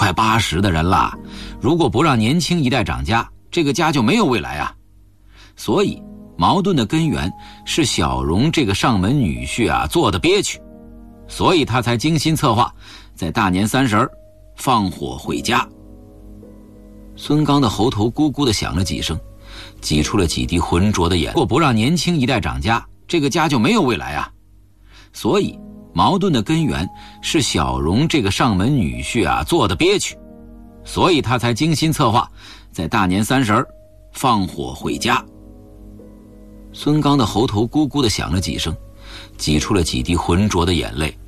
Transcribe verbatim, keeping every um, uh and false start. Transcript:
快八十的人了，如果不让年轻一代长家，这个家就没有未来啊。所以矛盾的根源是小荣这个上门女婿啊做的憋屈，所以他才精心策划，在大年三十儿放火回家。孙刚的喉头咕咕地响了几声，挤出了几滴浑浊的眼泪。如果不让年轻一代长家，这个家就没有未来啊。所以矛盾的根源是小荣这个上门女婿啊做的憋屈，所以他才精心策划，在大年三十儿放火回家。孙刚的喉头咕咕地响了几声，挤出了几滴浑浊的眼泪。